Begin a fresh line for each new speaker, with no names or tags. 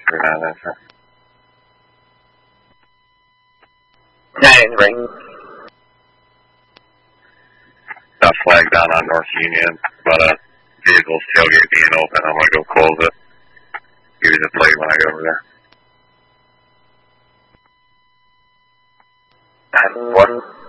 Nine ring.
Got flag down on North Union, but vehicle's tailgate being open. I'm gonna go close it. Give you the plate when I get over there.
1